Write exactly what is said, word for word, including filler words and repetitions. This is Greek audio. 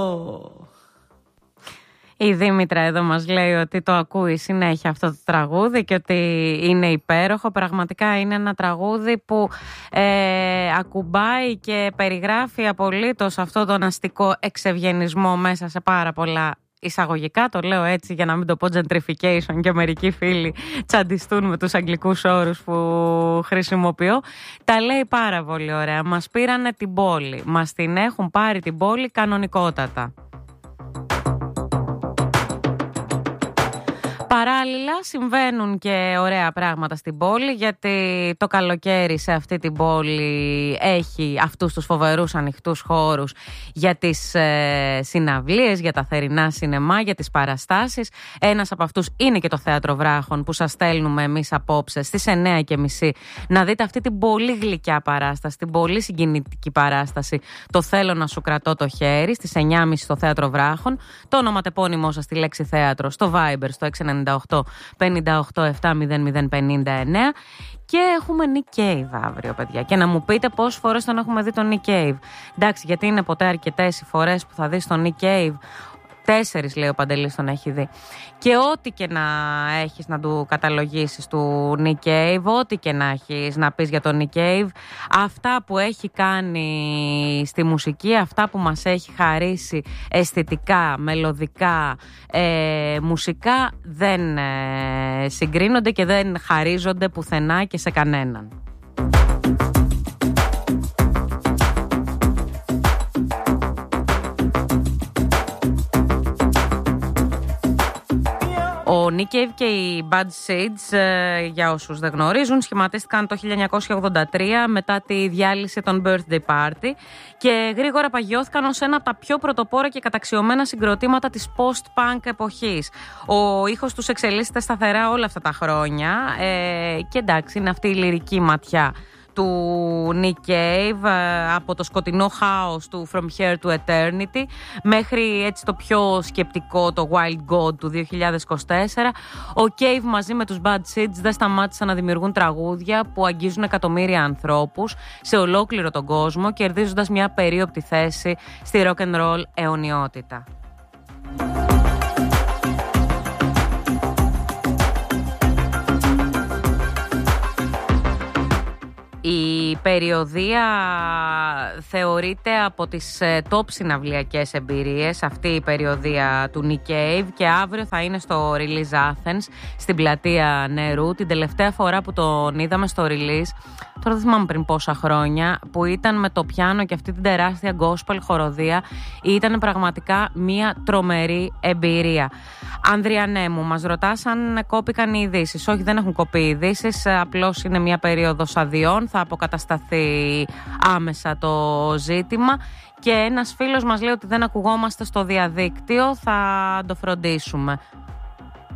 Η Δήμητρα εδώ μας λέει ότι το ακούει συνέχεια αυτό το τραγούδι και ότι είναι υπέροχο. Πραγματικά είναι ένα τραγούδι που ε, ακουμπάει και περιγράφει απολύτως αυτό τον αστικό εξευγενισμό μέσα σε πάρα πολλά εισαγωγικά. Το λέω έτσι για να μην το πω gentrification και μερικοί φίλοι τσαντιστούν με τους αγγλικούς όρους που χρησιμοποιώ. Τα λέει πάρα πολύ ωραία. Μας πήρανε την πόλη. Μας την έχουν πάρει την πόλη κανονικότατα. Παράλληλα συμβαίνουν και ωραία πράγματα στην πόλη, γιατί το καλοκαίρι σε αυτή την πόλη έχει αυτούς τους φοβερούς ανοιχτούς χώρους για τις ε, συναυλίες, για τα θερινά σινεμά, για τις παραστάσεις. Ένας από αυτούς είναι και το Θέατρο Βράχων που σας στέλνουμε εμείς απόψε στις εννιά και μισή να δείτε αυτή την πολύ γλυκιά παράσταση, την πολύ συγκινητική παράσταση «Το θέλω να σου κρατώ το χέρι» στις εννιά και μισή στο Θέατρο Βράχων. Το ονοματεπώνυμό σας στη λέξη θέατρο στο Viber στο έξι εννιά οκτώ πενήντα οκτώ επτά μηδέν μηδέν πενήντα εννέα. Και έχουμε Nick Cave αύριο, παιδιά. Και να μου πείτε πόσες φορές τον έχουμε δει τον Nick Cave. Εντάξει, γιατί είναι ποτέ αρκετές οι φορές που θα δεις τον Nick Cave. Τέσσερις, λέει ο Παντελής, τον έχει δει. Και ό,τι και να έχεις να του καταλογίσεις του Nick Cave, ό,τι και να έχεις να πεις για τον Nick Cave, αυτά που έχει κάνει στη μουσική, αυτά που μας έχει χαρίσει αισθητικά, μελωδικά, ε, μουσικά, δεν ε, συγκρίνονται και δεν χαρίζονται πουθενά και σε κανέναν. Ο Nick Cave και οι Bad Seeds, για όσους δεν γνωρίζουν, σχηματίστηκαν το χίλια εννιακόσια ογδόντα τρία μετά τη διάλυση των Birthday Party και γρήγορα παγιώθηκαν ως ένα από τα πιο πρωτοπόρα και καταξιωμένα συγκροτήματα της post-punk εποχής. Ο ήχος τους εξελίσσεται σταθερά όλα αυτά τα χρόνια ε, και εντάξει, είναι αυτή η λυρική ματιά του Nick Cave, από το σκοτεινό χάος του From Here to Eternity μέχρι έτσι το πιο σκεπτικό, το Wild God του δύο χιλιάδες είκοσι τέσσερα. Ο Cave μαζί με τους Bad Seeds δεν σταμάτησαν να δημιουργούν τραγούδια που αγγίζουν εκατομμύρια ανθρώπους σε ολόκληρο τον κόσμο, κερδίζοντας μια περίοπτη θέση στη rock and roll αιωνιότητα. Η περιοδία θεωρείται από τις top συναυλιακές εμπειρίες, αυτή η περιοδία του Nick Cave, και αύριο θα είναι στο Release Athens στην πλατεία Νερού. Την τελευταία φορά που τον είδαμε στο Release, τώρα δεν θυμάμαι πριν πόσα χρόνια, που ήταν με το πιάνο και αυτή την τεράστια gospel χοροδία, ήταν πραγματικά μια τρομερή εμπειρία. Ανδριανέ μου, μας ρωτάς αν κόπηκαν οι ειδήσεις. Όχι, δεν έχουν κοπεί οι ειδήσεις, απλώς είναι μια περίοδος αδειών, θα αποκατασταθεί άμεσα το ζήτημα. Και ένας φίλος μας λέει ότι δεν ακουγόμαστε στο διαδίκτυο, θα το φροντίσουμε.